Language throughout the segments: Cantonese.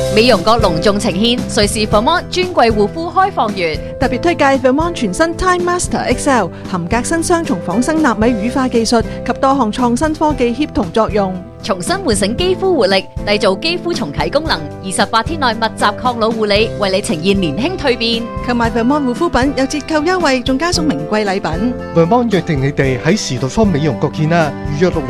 美容閣隆重呈獻瑞士 Vermont 專櫃護膚開放月， 特別推介 Vermont 全新 Time Master XL， 含隔新雙重仿生納米乳化技術及多項創新科技協同作用， 重新喚醒肌膚活力，締造肌膚重啟功能。28天內密集抗老護理，為你呈現年輕蛻變。 購買 Vermont 護膚品有折扣優惠，仲加送名貴禮品。 Vermont 約定你哋喺時代坊美容閣見啦，預約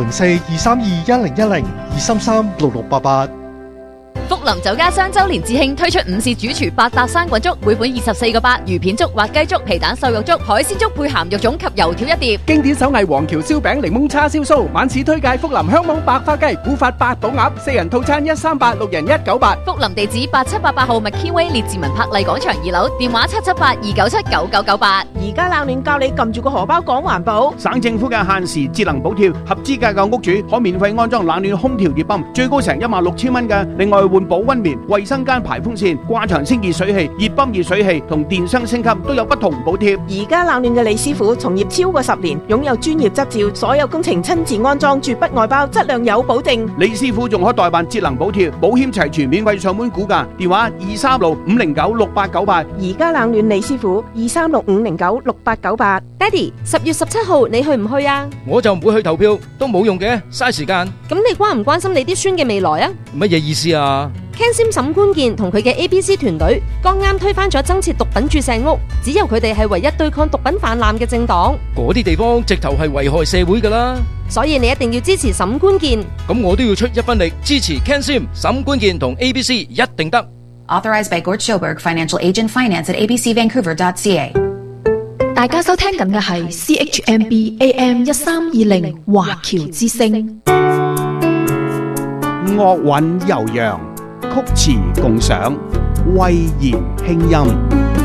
604-232-1010-233-6688。 福林酒家雙周年致慶推出午市主廚百搭生滾粥，每款24個8，魚片粥、滑雞粥、皮蛋瘦肉粥、海鮮粥配鹹肉粽及油條一碟。 經典手藝黃橋燒餅、檸檬叉燒酥，晚市推介福林香網白花雞、古法八寶鴨，4人套餐138，6人198。 福林地址8788號麥堅威列治文柏麗廣場2樓，電話778-297-9998。 而家冷暖教你撳住個荷包講環保。 省政府嘅限時節能補貼，合資格嘅屋主可免費安裝冷暖空調熱泵，最高成16000蚊嘅。另外換保溫棉、衛生間排風扇、掛牆清熱水器、熱泵熱水器同電箱升級都有不同補貼。 而家冷暖嘅李師傅從業超過10年，擁有專業執照，所有工程親自安裝，絕不外包，質量有保證。 李師傅仲可代辦節能補貼，保險齊全，免費上門估價，電話236-509-6898。 而家冷暖李師傅236-509-6898。 爹哋，10月17號你去唔去啊？ 我就唔會去投票，都冇用嘅，嘥時間。 咁你關唔關心你啲孫嘅未來啊？ 乜嘢意思啊 ？Ken Sim 沈官健同佢嘅 ABC 團隊剛啱推翻咗增設毒品注射屋，只有佢哋係唯一對抗毒品泛濫嘅政黨。 嗰啲地方直頭係危害社會㗎啦， 所以你一定要支持沈官健。 咁我都要出一分力支持 Ken Sim 沈官健同 ABC 一定得。 Authorized by Gort Schoberg, Financial Agent Finance at abcvancouver.ca。 大家收聽緊嘅係 CHMB AM 1320華僑之聲。 樂韻悠揚，曲詞共賞，慧言輕音。